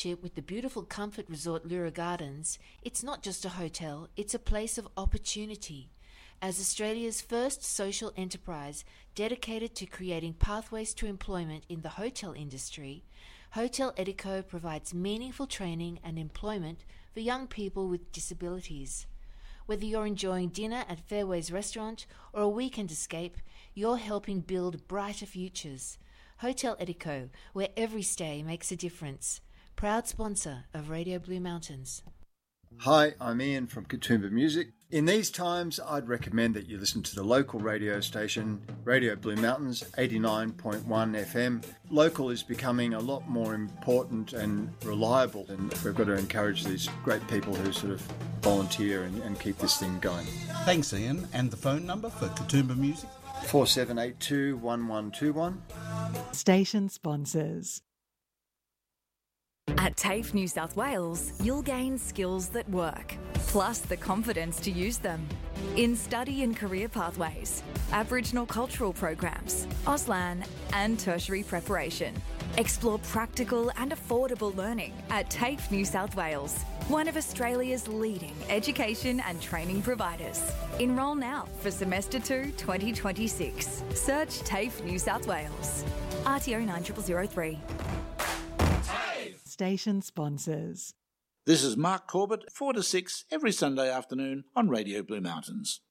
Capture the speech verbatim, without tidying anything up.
With the beautiful comfort resort Lura Gardens, it's not just a hotel, it's a place of opportunity. As Australia's first social enterprise dedicated to creating pathways to employment in the hotel industry, Hotel Edico provides meaningful training and employment for young people with disabilities. Whether you're enjoying dinner at Fairways Restaurant or a weekend escape, you're helping build brighter futures. Hotel Edico, where every stay makes a difference. Proud sponsor of Radio Blue Mountains. Hi, I'm Ian from Katoomba Music. In these times, I'd recommend that you listen to the local radio station, Radio Blue Mountains, eighty-nine point one F M. Local is becoming a lot more important and reliable, and we've got to encourage these great people who sort of volunteer and, and keep this thing going. Thanks, Ian. And the phone number for Katoomba Music? four seven eight two, one one two one. Station sponsors. At TAFE New South Wales, you'll gain skills that work, plus the confidence to use them. In study and career pathways, Aboriginal cultural programs, Auslan and tertiary preparation. Explore practical and affordable learning at TAFE New South Wales, one of Australia's leading education and training providers. Enrol now for Semester two twenty twenty-six. Search TAFE New South Wales. R T O nine zero zero zero three. Station sponsors. This is Mark Corbett, four to six every Sunday afternoon on Radio Blue Mountains.